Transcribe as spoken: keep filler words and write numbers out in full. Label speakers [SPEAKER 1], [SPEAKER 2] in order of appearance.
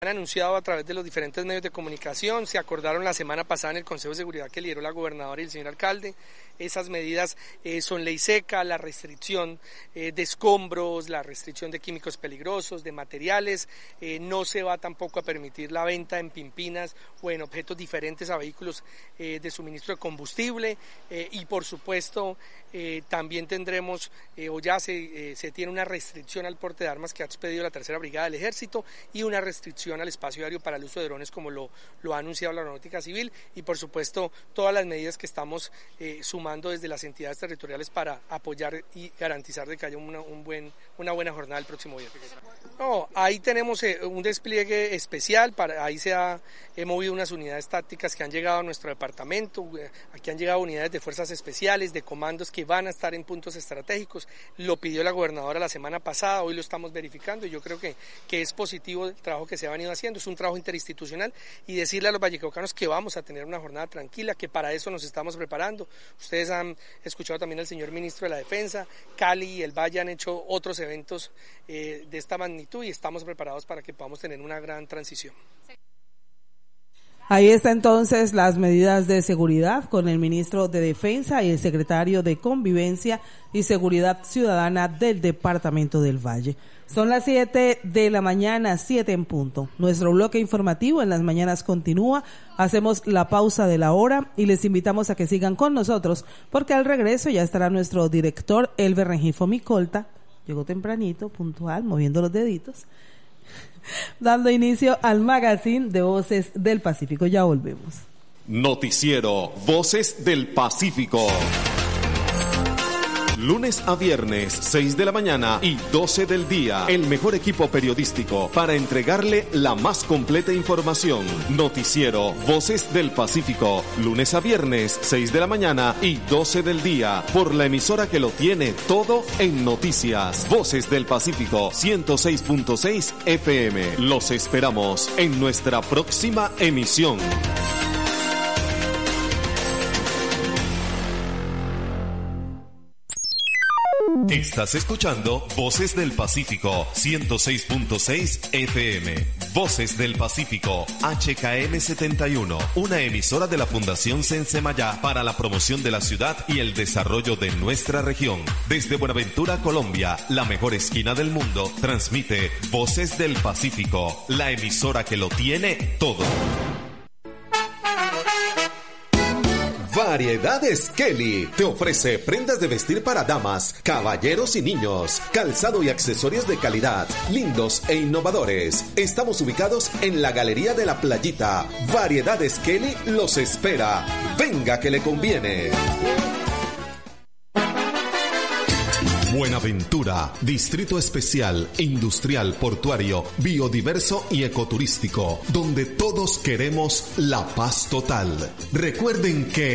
[SPEAKER 1] Han anunciado a través de los diferentes medios de comunicación, se acordaron la semana pasada en el Consejo de Seguridad que lideró la gobernadora y el señor alcalde. Esas medidas eh, son ley seca, la restricción eh, de escombros, la restricción de químicos peligrosos, de materiales. Eh, no se va tampoco a permitir la venta en pimpinas o en objetos diferentes a vehículos eh, de suministro de combustible eh, y por supuesto eh, también tendremos eh, o ya se, eh, se tiene una restricción al porte de armas que ha expedido la tercera brigada del ejército y una restricción al espacio aéreo para el uso de drones como lo, lo ha anunciado la Aeronáutica Civil y por supuesto todas las medidas que estamos eh, sumando desde las entidades territoriales para apoyar y garantizar de que haya una, un buen, una buena jornada el próximo viernes. No, ahí tenemos eh, un despliegue especial, para, ahí se ha he movido unas unidades tácticas que han llegado a nuestro departamento, eh, aquí han llegado unidades de fuerzas especiales, de comandos que van a estar en puntos estratégicos, lo pidió la gobernadora la semana pasada, hoy lo estamos verificando y yo creo que, que es positivo el trabajo que se ha venido haciendo, es un trabajo interinstitucional y decirle a los vallecaucanos que vamos a tener una jornada tranquila, que para eso nos estamos preparando. Ustedes han escuchado también al señor ministro de la Defensa, Cali y el Valle han hecho otros eventos eh, de esta magnitud y estamos preparados para que podamos tener una gran transición.
[SPEAKER 2] Ahí está entonces las medidas de seguridad con el ministro de Defensa y el secretario de Convivencia y Seguridad Ciudadana del Departamento del Valle. Son las siete de la mañana, siete en punto. Nuestro bloque informativo en las mañanas continúa. Hacemos la pausa de la hora y les invitamos a que sigan con nosotros porque al regreso ya estará nuestro director Elber Rengifo Micolta. Llegó tempranito, puntual, moviendo los deditos. Dando inicio al magazine de Voces del Pacífico. Ya volvemos.
[SPEAKER 3] Noticiero Voces del Pacífico. Lunes a viernes, seis de la mañana y doce del día. El mejor equipo periodístico para entregarle la más completa información. Noticiero Voces del Pacífico. Lunes a viernes, seis de la mañana y doce del día. Por la emisora que lo tiene todo en noticias. Voces del Pacífico, ciento seis punto seis F M. Los esperamos en nuestra próxima emisión. Estás escuchando Voces del Pacífico, ciento seis punto seis F M. Voces del Pacífico, H K M setenta y uno, una emisora de la Fundación Sensemayá para la promoción de la ciudad y el desarrollo de nuestra región. Desde Buenaventura, Colombia, la mejor esquina del mundo, transmite Voces del Pacífico, la emisora que lo tiene todo. Variedades Kelly te ofrece prendas de vestir para damas, caballeros y niños, calzado y accesorios de calidad, lindos e innovadores. Estamos ubicados en la Galería de la Playita. Variedades Kelly los espera. Venga que le conviene. Buenaventura, distrito especial, industrial, portuario, biodiverso y ecoturístico, donde todos queremos la paz total. Recuerden que